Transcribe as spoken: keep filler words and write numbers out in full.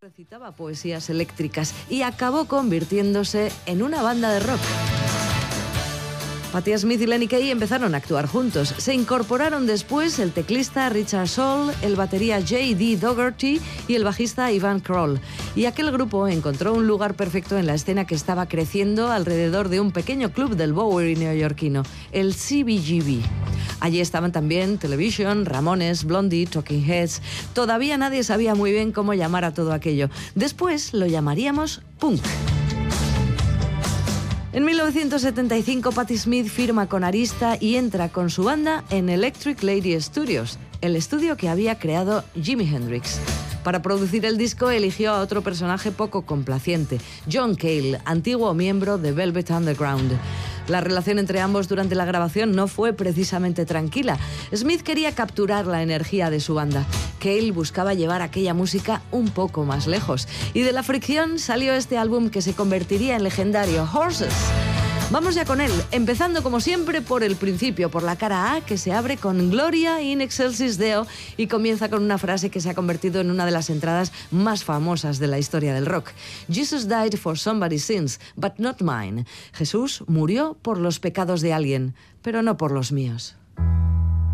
recitaba poesías eléctricas y acabó convirtiéndose en una banda de rock. Patti Smith y Lenny Kaye empezaron a actuar juntos. Se incorporaron después el teclista Richard Soul, el batería J D Dougherty y el bajista Ivan Kroll. Y aquel grupo encontró un lugar perfecto en la escena que estaba creciendo alrededor de un pequeño club del Bowery neoyorquino, el C B G B. Allí estaban también Television, Ramones, Blondie, Talking Heads. Todavía nadie sabía muy bien cómo llamar a todo aquello. Después lo llamaríamos punk. En mil novecientos setenta y cinco, Patti Smith firma con Arista y entra con su banda en Electric Lady Studios, el estudio que había creado Jimi Hendrix. Para producir el disco eligió a otro personaje poco complaciente, John Cale, antiguo miembro de Velvet Underground. La relación entre ambos durante la grabación no fue precisamente tranquila. Smith quería capturar la energía de su banda. Cale buscaba llevar aquella música un poco más lejos. Y de la fricción salió este álbum que se convertiría en legendario, Horses. Vamos ya con él, empezando como siempre por el principio, por la cara A, que se abre con Gloria in excelsis Deo y comienza con una frase que se ha convertido en una de las entradas más famosas de la historia del rock. Jesus died for somebody's sins, but not mine. Jesús murió por los pecados de alguien, pero no por los míos.